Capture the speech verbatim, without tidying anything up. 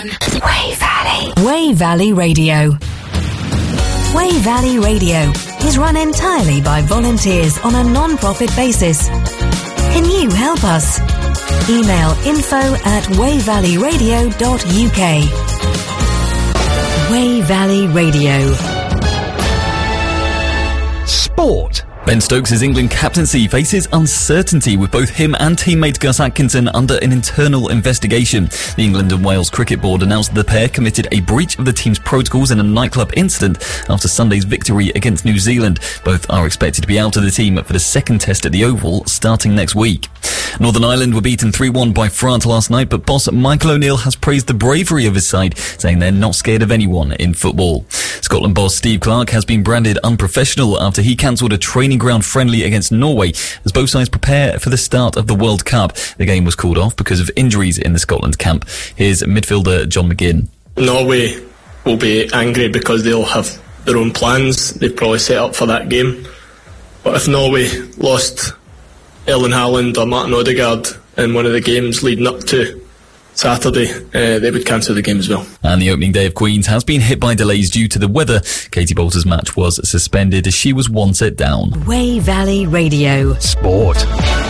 London. Way Valley. Way Valley Radio. Way Valley Radio is run entirely by volunteers on a non-profit basis. Can you help us? Email info at wayvalleyradio dot uk. Way Valley Radio. Sport. Ben Stokes' England captaincy faces uncertainty, with both him and teammate Gus Atkinson under an internal investigation. The England and Wales Cricket Board announced the pair committed a breach of the team's protocols in a nightclub incident after Sunday's victory against New Zealand. Both are expected to be out of the team for the second test at the Oval starting next week. Northern Ireland were beaten three one by France last night, but boss Michael O'Neill has praised the bravery of his side, saying they're not scared of anyone in football. Scotland boss Steve Clarke has been branded unprofessional after he cancelled a training ground friendly against Norway as both sides prepare for the start of the World Cup. The game was called off because of injuries in the Scotland camp. Here's midfielder John McGinn. Norway will be angry because they'll have their own plans. They've probably set up for that game. But if Norway lost Erling Haaland or Martin Odegaard in one of the games leading up to Saturday, uh, they would cancel the game as well. And the opening day of Queen's has been hit by delays due to the weather. Katie Bolter's match was suspended as she was one set down. Way Valley Radio. Sport.